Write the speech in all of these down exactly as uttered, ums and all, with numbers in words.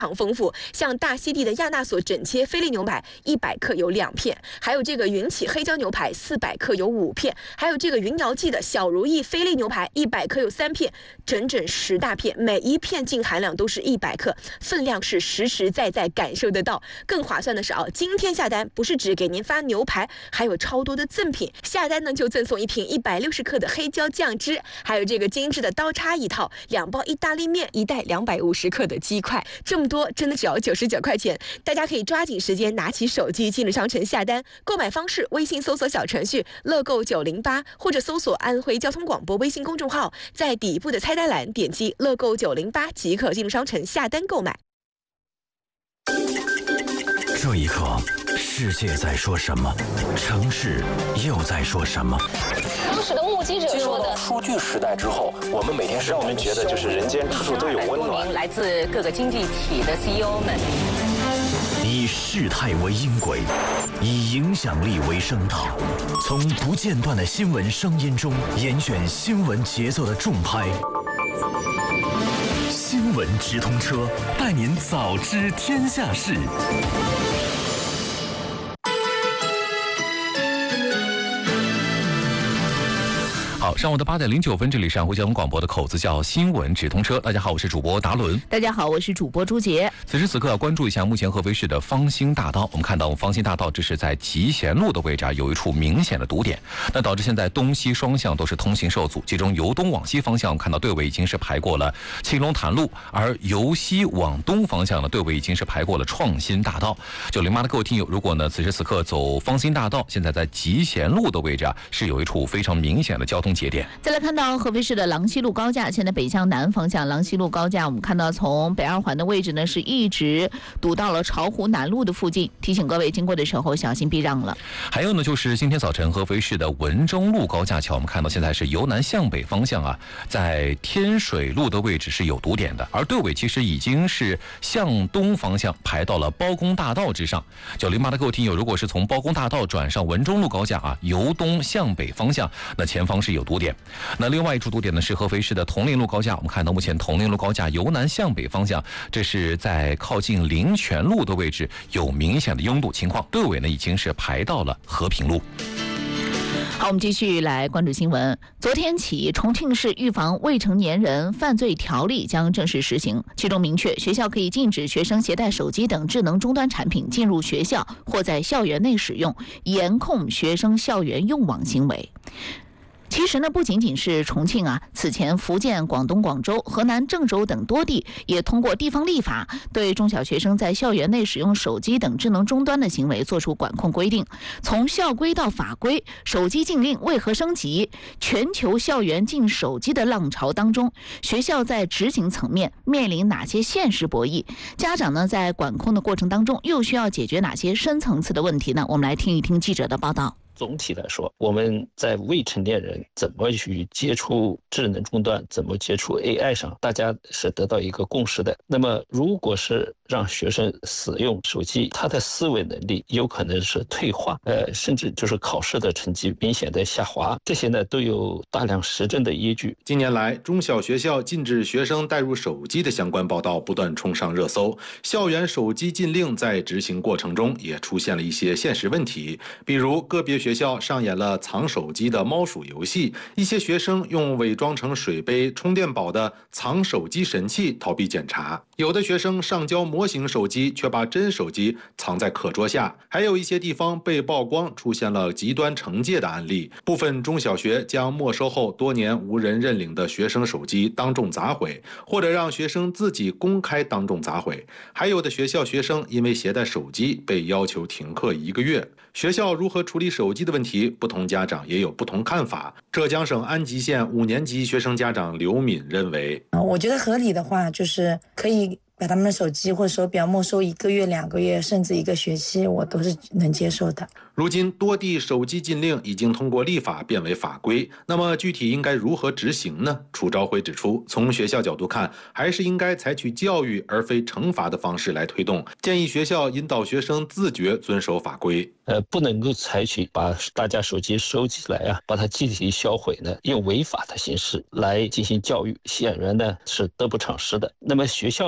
常丰富，像大溪地的亚纳索整切菲力牛排一百克有两片，还有这个云起黑椒牛排四百克有五片，还有这个云瑶记的小如意菲力牛排一百克有三片，整整十大片，每一片净含量都是一百克，分量是实实在在感受得到。更划算的是啊，今天下单不是只给您发牛排，还有超多的赠品，下单呢就赠送一瓶一百六十克的黑椒酱汁，还有这个精致的刀叉一套，两包意大利面，一袋两百五十克的鸡块，这么多真的只要九十九块钱，大家可以抓紧时间拿起手机进入商城下单。购买方式：微信搜索小程序乐购九零八，或者搜索安徽交通广播微信公众号，在底部的菜单栏点击乐购九零八即可进入商城下单购买。 这一刻，世界在说什么？城市又在说什么？ 当时的目击者说的， 数据时代之后，我们每天让我们觉得就是人间处处都有温暖。 来自各个经济体的 C E O 们， 以事态为音轨，以影响力为声道，从不间断的新闻声音中严选新闻节奏的重拍。新闻直通车，带您早知天下事。 好，上午的八点零九分，这里是安徽交通广播的口子叫新闻直通车。大家好，我是主播达伦。 大家好，我是主播朱杰。 此时此刻，关注一下目前合肥市的方兴大道。我们看到方兴大道，这是在集贤路的位置啊，有一处明显的堵点，那导致现在东西双向都是通行受阻。其中由东往西方向，看到队尾已经是排过了青龙潭路，而由西往东方向呢，队尾已经是排过了创新大道。九零八的各位听友，如果呢此时此刻走方兴大道，现在在集贤路的位置啊，是有一处非常明显的交通节点。 再来看到合肥市的郎西路高架，现在北向南方向郎西路高架，我们看到从北二环的位置呢，是一直堵到了巢湖南路的附近，提醒各位经过的时候小心避让了。 还有呢，就是今天早晨合肥市的文中路高架桥，我们看到现在是由南向北方向啊，在天水路的位置是有堵点的，而队尾其实已经是向东方向排到了包公大道之上。九零八的各位听友，如果是从包公大道转上文中路高架啊，由东向北方向，那前方是有堵点。那另外一处堵点呢，是合肥市的铜陵路高架。我们看到目前铜陵路高架由南向北方向，这是在靠近灵泉路的位置有明显的拥堵情况，队尾呢已经是排到了和平路。 好，我们继续来关注新闻。昨天起，重庆市预防未成年人犯罪条例将正式实行，其中明确，学校可以禁止学生携带手机等智能终端产品进入学校或在校园内使用，严控学生校园用网行为。其实呢，不仅仅是重庆啊，此前福建、广东广州、河南郑州等多地也通过地方立法，对中小学生在校园内使用手机等智能终端的行为作出管控规定。从校规到法规，手机禁令为何升级？全球校园禁手机的浪潮当中，学校在执行层面面临哪些现实博弈？家长呢，在管控的过程当中又需要解决哪些深层次的问题呢？我们来听一听记者的报道。 总体来说，我们在未成年人怎么去接触智能终端，怎么接触 A I 上，大家是得到一个共识的。那么如果是让学生使用手机，他的思维能力有可能是退化，呃，甚至就是考试的成绩明显的下滑，这些呢都有大量实证的依据。 近年来，中小学校禁止学生带入手机的相关报道不断冲上热搜，校园手机禁令在执行过程中也出现了一些现实问题，比如个别学校上演了藏手机的猫鼠游戏，一些学生用伪装成水杯、充电宝的藏手机神器逃避检查，有的学生上交模型手机，却把真手机藏在课桌下，还有一些地方被曝光出现了极端惩戒的案例。部分中小学将没收后多年无人认领的学生手机当众砸毁，或者让学生自己公开当众砸毁，还有的学校学生因为携带手机被要求停课一个月。学校如何处理手机的问题，不同家长也有不同看法。浙江省安吉县五年级学生家长刘敏认为， 我觉得合理的话，就是可以把他们的手机或手表没收一个月、两个月，甚至一个学期，我都是能接受的。 如今多地手机禁令已经通过立法变为法规，那么具体应该如何执行呢？楚昭辉指出，从学校角度看，还是应该采取教育而非惩罚的方式来推动，建议学校引导学生自觉遵守法规。 呃，不能够采取把大家手机收起来啊，把它集体销毁呢，用违法的形式来进行教育，显然呢是得不偿失的。那么学校是一个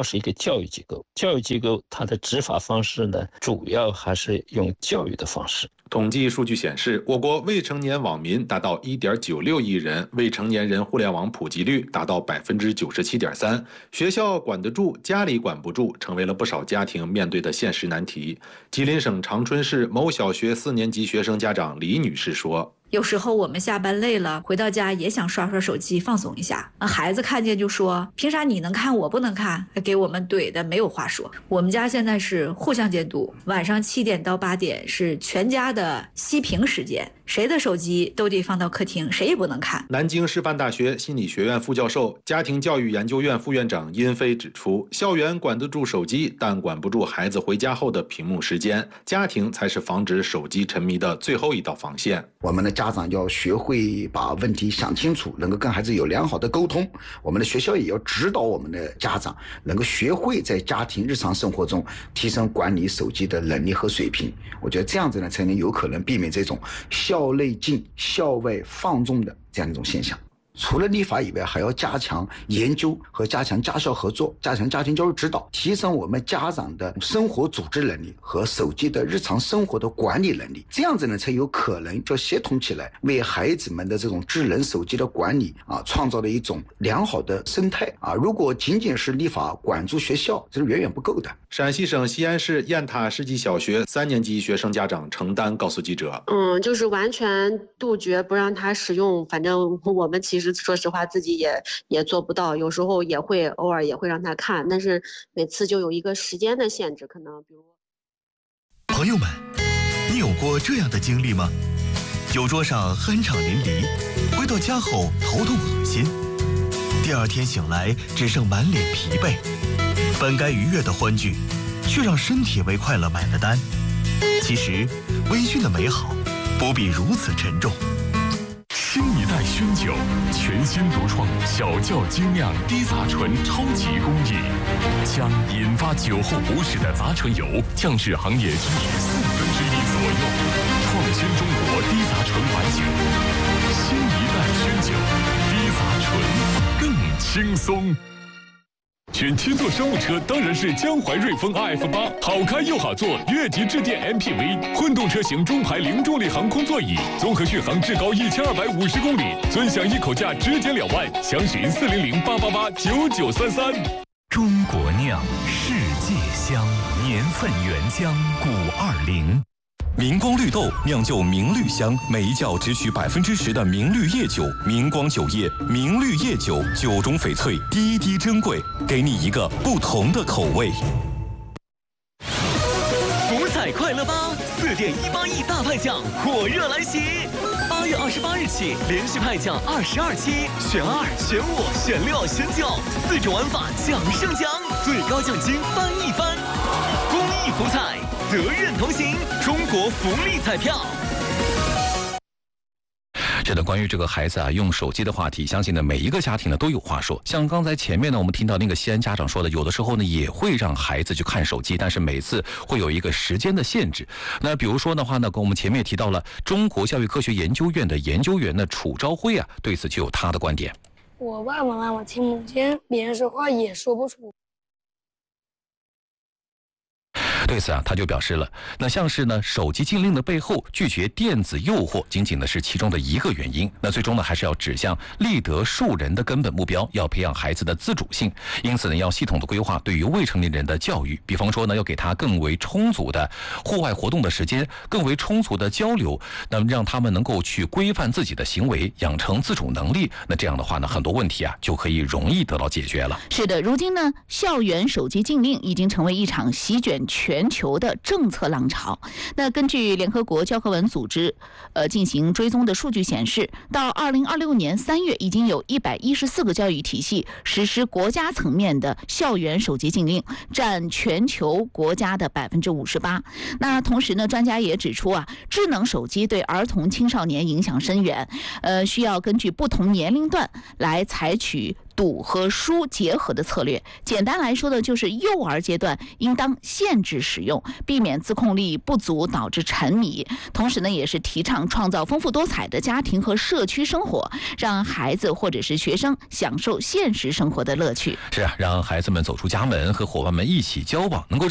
教育机构。教育机构它的执法方式呢，主要还是用教育的方式。 统计数据显示，我国未成年网民达到 一点九六亿人，未成年人互联网普及率达到 百分之九十七点三。 学校管得住，家里管不住，成为了不少家庭面对的现实难题。吉林省长春市某小学四年级学生家长李女士说， 有时候我们下班累了，回到家也想刷刷手机放松一下。孩子看见就说：“凭啥你能看我不能看？”给我们怼的没有话说。我们家现在是互相监督，晚上七点到八点是全家的熄屏时间，谁的手机都得放到客厅，谁也不能看。 南京师范大学心理学院副教授、家庭教育研究院副院长殷飞指出，校园管得住手机，但管不住孩子回家后的屏幕时间，家庭才是防止手机沉迷的最后一道防线。 我们的家长要学会把问题想清楚，能够跟孩子有良好的沟通。我们的学校也要指导我们的家长，能够学会在家庭日常生活中提升管理手机的能力和水平。我觉得这样子呢，才能有可能避免这种校内禁、校外放纵的这样一种现象。除了立法以外，还要加强研究和加强家校合作，加强家庭教育指导，提升我们家长的生活组织能力和手机的日常生活的管理能力。这样子呢，才有可能就协同起来，为孩子们的这种智能手机的管理啊，创造了一种良好的生态啊。如果仅仅是立法管住学校，这是远远不够的。 陕西省西安市雁塔世纪小学三年级学生家长程丹告诉记者：“ 嗯，就是完全杜绝不让他使用，反正我们其实说实话自己也也做不到，有时候也会偶尔也会让他看，但是每次就有一个时间的限制，可能比如。” 朋友们，你有过这样的经历吗？酒桌上酣畅淋漓，回到家后头痛恶心，第二天醒来只剩满脸疲惫。本该愉悦的欢聚，却让身体为快乐买了单。其实，微醺的美好不必如此沉重。 新一代熏酒，全新独创小窖精酿低杂醇超级工艺，将引发酒后不适的杂醇油降至行业均值四分之一左右，创新中国低杂醇白酒。新一代熏酒，低杂醇更轻松。选七座商务车当然是江淮瑞风 R F 八，好开又好坐，越级致电 M P V， 混动车型中排零重力航空座椅，综合续航至高一千二百五十公里，尊享一口价直减两万，详询四零零八八八九九三三。 中国酿，世界香，年份原浆古二零。 明光绿豆酿就明绿香，每一窖只取百分之十的明绿叶酒。明光酒业明绿叶酒，酒中翡翠，滴滴珍贵，给你一个不同的口味。 福彩快乐吧，四点一八亿大派奖火热来袭！八月二十八日起，连续派奖二十二期，选二、选五、选六、选九，四种玩法奖胜奖，最高奖金翻一番。公益福彩，责任同行，中国福利彩票。 是的，关于这个孩子啊用手机的话题，相信呢每一个家庭呢都有话说。像刚才前面呢我们听到那个西安家长说的，有的时候呢也会让孩子去看手机，但是每次会有一个时间的限制。那比如说的话呢，跟我们前面也提到了中国教育科学研究院的研究员呢楚朝辉啊，对此就有他的观点。 我爸爸妈妈听不见，别人说话也说不出。 对此啊，他就表示了，那像是呢手机禁令的背后，拒绝电子诱惑仅仅呢是其中的一个原因。那最终呢还是要指向立德树人的根本目标，要培养孩子的自主性。因此呢，要系统的规划对于未成年人的教育，比方说呢要给他更为充足的户外活动的时间，更为充足的交流，那么让他们能够去规范自己的行为，养成自主能力。那这样的话呢，很多问题啊就可以容易得到解决了。 是的，如今呢，校园手机禁令已经成为一场席卷全球的政策浪潮。那根据联合国教科文组织呃进行追踪的数据显示，到二零二六年三月，已经有一百一十四个教育体系实施国家层面的校园手机禁令，占全球国家的百分之五十八。那同时呢，专家也指出啊，智能手机对儿童青少年影响深远，呃，需要根据不同年龄段来采取赌和书结合的策略。简单来说呢，就是幼儿阶段应当限制使用，避免自控力不足导致沉迷。同时呢，也是提倡创造丰富多彩的家庭和社区生活，让孩子或者是学生享受现实生活的乐趣。 是啊，让孩子们走出家门，和伙伴们一起交往，能够让